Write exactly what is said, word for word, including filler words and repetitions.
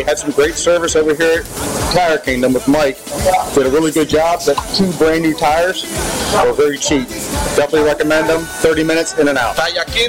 Had some great service over here at Tire Kingdom with Mike. Did a really good job. Got two brand new tires. They were very cheap. Definitely recommend them. thirty minutes in and out.